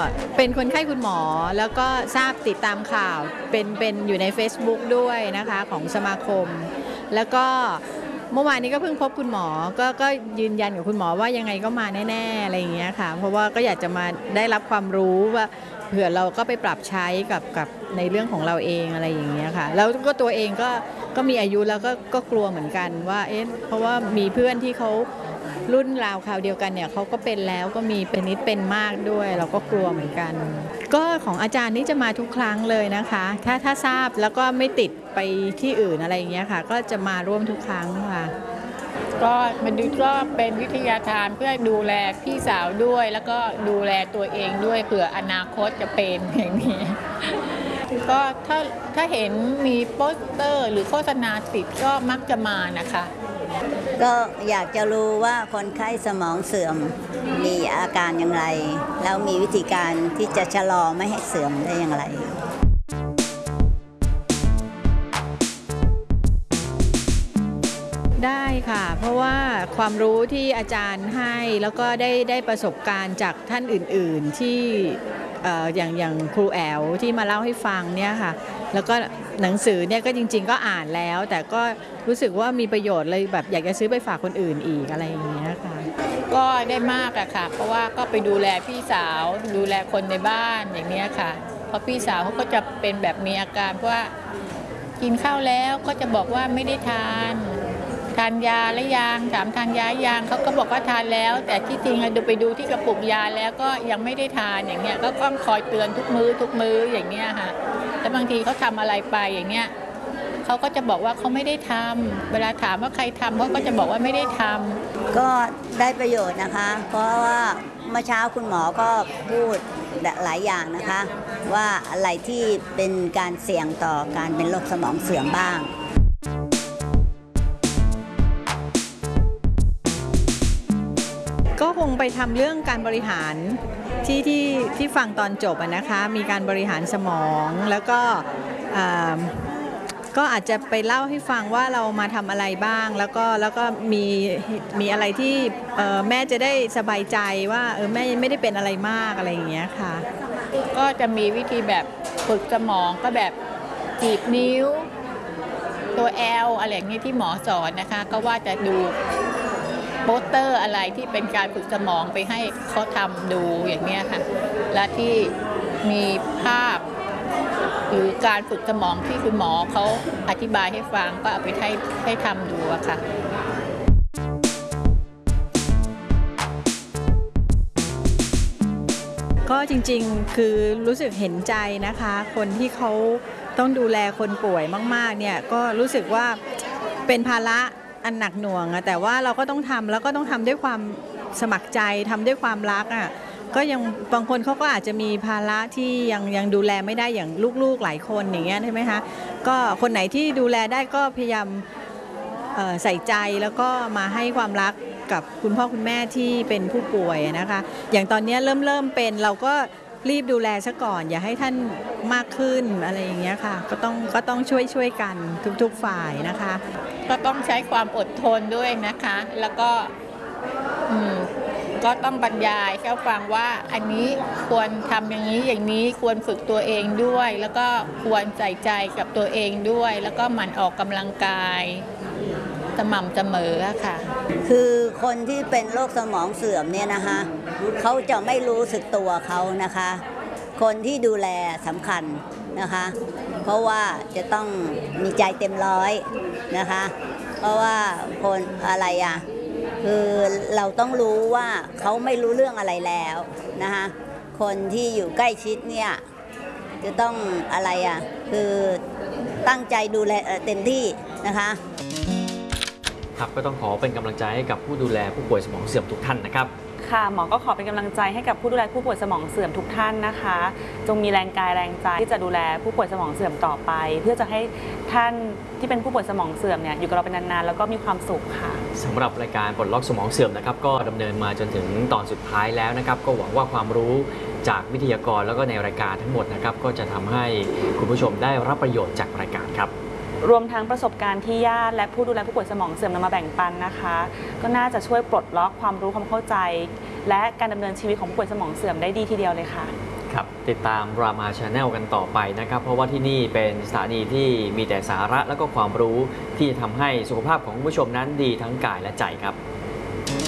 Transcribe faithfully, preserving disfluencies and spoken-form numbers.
เป็นคนไข้คุณหมอแล้วก็ทราบติดตามข่าวเป็นเป็นอยู่ใน Facebook ด้วยนะคะของสมาคมแล้วก็เมื่อวานนี้ก็เพิ่งพบคุณหมอก็ก็ยืนยันกับคุณหมอว่ายังไงก็มาแน่ๆอะไรอย่างเงี้ยค่ะเพราะว่าก็อยากจะมาได้รับความรู้ว่าเผื่อเราก็ไปปรับใช้กับกับในเรื่องของเราเองอะไรอย่างเงี้ยค่ะแล้วก็ตัวเองก็ก็มีอายุแล้วก็ก็กลัวเหมือนกันว่าเอ๊ะเพราะว่ามีเพื่อนที่เขารุ่นราวคราวเดียวกันเนี่ยเขาก็เป็นแล้วก็มีเป็นนิดเป็นมากด้วยเราก็กลัวเหมือนกันก็ของอาจารย์นี่จะมาทุกครั้งเลยนะคะถ้าถ้าทราบแล้วก็ไม่ติดไปที่อื่นอะไรอย่างเงี้ยค่ะก็จะมาร่วมทุกครั้งค่ะก็มันดูก็เป็นวิทยาทานเพื่อดูแลพี่สาวด้วยแล้วก็ดูแลตัวเองด้วยเผื่ออนาคตจะเป็นอย่างนี้ก็ถ้าถ้าเห็นมีโปสเตอร์หรือโฆษณาติดก็มักจะมานะคะก็อยากจะรู้ว่าคนไข้สมองเสื่อมมีอาการอย่างไรแล้วมีวิธีการที่จะชะลอไม่ให้เสื่อมได้อย่างไรได้ค่ะเพราะว่าความรู้ที่อาจารย์ให้แล้วก็ได้ได้ประสบการณ์จากท่านอื่นๆที่อย่างอย่างครูแอลที่มาเล่าให้ฟังเนี่ยค่ะแล้วก็หนังสือเนี่ยก็จริงๆก็อ่านแล้วแต่ก็รู้สึกว่ามีประโยชน์เลยแบบอยากจะซื้อไปฝากคนอื่นอีกอะไรอย่างเงี้ยค่ะก็ได้มากอะค่ะเพราะว่าก็ไปดูแลพี่สาวดูแลคนในบ้านอย่างเนี้ยค่ะเพราะพี่สาวเขาก็จะเป็นแบบมีอาการเพราะว่ากินข้าวแล้วก็จะบอกว่าไม่ได้ทานทานยาและยางถามทานยายางเขาก็บอกว่าทานแล้วแต่ที่จริงอะดูไปดูที่กระปุกยาแล้วก็ยังไม่ได้ทานอย่างเงี้ยก็ต้องคอยเตือนทุกมื้อทุกมื้ออย่างเงี้ยค่ะแล้วบางทีเขาทำอะไรไปอย่างเงี้ยเขาก็จะบอกว่าเขาไม่ได้ทำเวลาถามว่าใครทำเขาก็จะบอกว่าไม่ได้ทำก็ได้ประโยชน์นะคะเพราะว่าเมื่อเช้าคุณหมอก็พูดหลายอย่างนะคะว่าอะไรที่เป็นการเสี่ยงต่อการเป็นโรคสมองเสื่อมบ้างก็คงไปทำเรื่องการบริหารที่ที่ที่ฟังตอนจบนะคะมีการบริหารสมองแล้วก็ก็อาจจะไปเล่าให้ฟังว่าเรามาทำอะไรบ้างแล้วก็แล้วก็มีมีอะไรที่แม่จะได้สบายใจว่าเออแม่ไม่ได้เป็นอะไรมากอะไรอย่างเงี้ยค่ะก็จะมีวิธีแบบฝึกสมองก็แบบจีบนิ้วตัว L อะไรอย่างนี้ที่หมอสอนนะคะก็ว่าจะดูโปสเตอร์อะไรที่เป็นการฝึกสมองไปให้เขาทำดูอย่างนี้ค่ะและที่มีภาพหรือการฝึกสมองที่คุณหมอเขาอธิบายให้ฟังก็เอาไปให้ให้ทำดูอะค่ะก็จริงๆคือรู้สึกเห็นใจนะคะคนที่เขาต้องดูแลคนป่วยมากๆเนี่ยก็รู้สึกว่าเป็นภาระอันหนักหน่วงอะแต่ว่าเราก็ต้องทำแล้วก็ต้องทำด้วยความสมัครใจทำด้วยความรักอะก็ยังบางคนเขาก็อาจจะมีภาระที่ยังยังดูแลไม่ได้อย่างลูกๆหลายคนอย่างเงี้ยใช่ไหมคะก็คนไหนที่ดูแลได้ก็พยายามใส่ใจแล้วก็มาให้ความรักกับคุณพ่อคุณแม่ที่เป็นผู้ป่วยนะคะอย่างตอนนี้เริ่มเริ่มเป็นเราก็รีบดูแลซะก่อนอย่าให้ท่านมากขึ้นอะไรอย่างเงี้ยค่ะก็ต้องก็ต้องช่วยช่วยกันทุกๆฝ่ายนะคะก็ต้องใช้ความอดทนด้วยนะคะแล้วก็ก็ต้องบรรยายให้ฟังว่าอันนี้ควรทำอย่างนี้อย่างนี้ควรฝึกตัวเองด้วยแล้วก็ควรใส่ใจกับตัวเองด้วยแล้วก็หมั่นออกกำลังกายสม่ำเสมอค่ะคือคนที่เป็นโรคสมองเสื่อมเนี่ยนะคะเขาจะไม่รู้สึกตัวเขานะคะคนที่ดูแลสำคัญนะคะเพราะว่าจะต้องมีใจเต็มร้อยนะคะเพราะว่าคนอะไรอ่ะคือเราต้องรู้ว่าเขาไม่รู้เรื่องอะไรแล้วนะคะคนที่อยู่ใกล้ชิดเนี่ยจะต้องอะไรอ่ะคือตั้งใจดูแลเต็มที่นะคะครับก็ต้องขอเป็นกำลังใจให้กับผู้ดูแลผู้ป่วยสมองเสื่อมทุกท่านนะครับค่ะหมอก็ขอเป็นกำลังใจให้กับผู้ดูแลผู้ป่วยสมองเสื่อมทุกท่านนะคะจงมีแรงกายแรงใจที่จะดูแลผู้ป่วยสมองเสื่อมต่อไปเพื่อจะให้ท่านที่เป็นผู้ป่วยสมองเสื่อมเนี่ยอยู่กับเราเป็นนานๆแล้วก็มีความสุขค่ะสำหรับรายการปลดล็อกสมองเสื่อมนะครับก็ดำเนินมาจนถึงตอนสุดท้ายแล้วนะครับก็หวังว่าความรู้จากวิทยากรแล้วก็ในรายการทั้งหมดนะครับก็จะทำให้คุณผู้ชมได้รับประโยชน์จากรายการครับรวมทั้งประสบการณ์ที่ญาติและผู้ดูแลผู้ป่วยสมองเสื่อมนำมาแบ่งปันนะคะก็น่าจะช่วยปลดล็อกความรู้ความเข้าใจและการดำเนินชีวิตของผู้ป่วยสมองเสื่อมได้ดีทีเดียวเลยค่ะครับติดตามรามาชาแนลกันต่อไปนะครับเพราะว่าที่นี่เป็นสถานีที่มีแต่สาระและก็ความรู้ที่จะทำให้สุขภาพของคุณผู้ชมนั้นดีทั้งกายและใจครับ